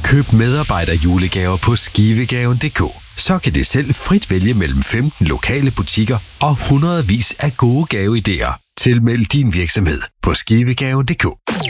Køb medarbejderjulegaver på skivegaven.dk. Så kan det selv frit vælge mellem 15 lokale butikker og hundredvis af gode gaveidéer. Tilmeld din virksomhed på skivegaven.dk.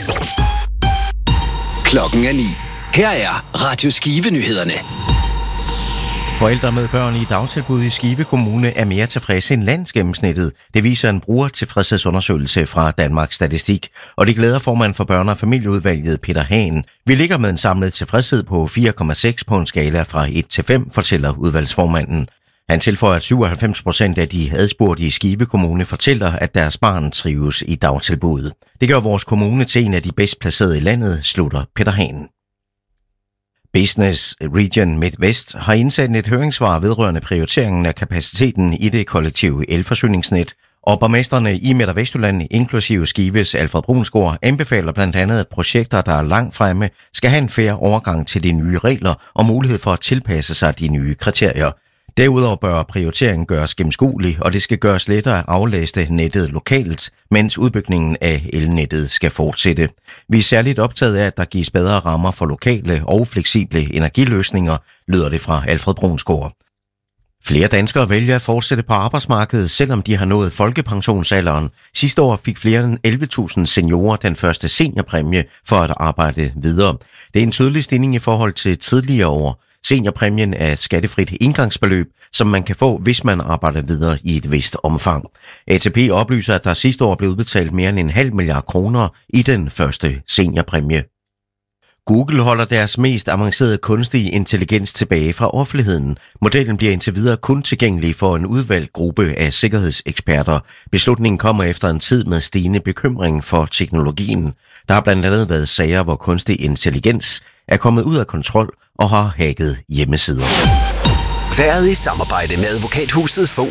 Klokken er 9. Her er Radio Skive-nyhederne. Forældre med børn i dagtilbud i Skive Kommune er mere tilfredse end landsgennemsnittet. Det viser en brugertilfredshedsundersøgelse fra Danmarks Statistik, og det glæder formand for børne- og familieudvalget Peter Hagen. Vi ligger med en samlet tilfredshed på 4,6 på en skala fra 1 til 5, fortæller udvalgsformanden. Han tilføjer, at 97% af de adspurgte i Skive Kommune fortæller, at deres barn trives i dagtilbuddet. Det gør vores kommune til en af de bedst placerede i landet, slutter Peter Hagen. Business Region Midwest har indsendt et høringssvar vedrørende prioriteringen af kapaciteten i det kollektive elforsyningsnet, og borgmestrene i Midt- og Vestjylland, inklusive Skives Alfred Brunsgaard, anbefaler blandt andet, at projekter, der er langt fremme, skal have en fair overgang til de nye regler og mulighed for at tilpasse sig de nye kriterier. Derudover bør prioriteringen gøres gennemskuelig, og det skal gøres lettere at aflæse nettet lokalt, mens udbygningen af elnettet skal fortsætte. Vi er særligt optaget af, at der gives bedre rammer for lokale og fleksible energiløsninger, lyder det fra Alfred Brunsgaard. Flere danskere vælger at fortsætte på arbejdsmarkedet, selvom de har nået folkepensionsalderen. Sidste år fik flere end 11.000 seniorer den første seniorpræmie for at arbejde videre. Det er en tydelig stigning i forhold til tidligere år. Seniorpræmien er et skattefrit indgangsbeløb, som man kan få, hvis man arbejder videre i et vist omfang. ATP oplyser, at der sidste år blev udbetalt mere end 0,5 milliard kroner i den første seniorpræmie. Google holder deres mest avancerede kunstige intelligens tilbage fra offentligheden. Modellen bliver indtil videre kun tilgængelig for en udvalgt gruppe af sikkerhedseksperter. Beslutningen kommer efter en tid med stigende bekymring for teknologien. Der har blandt andet været sager, hvor kunstig intelligens er kommet ud af kontrol og har hacket hjemmesider. Været i samarbejde med Advokathuset Fogh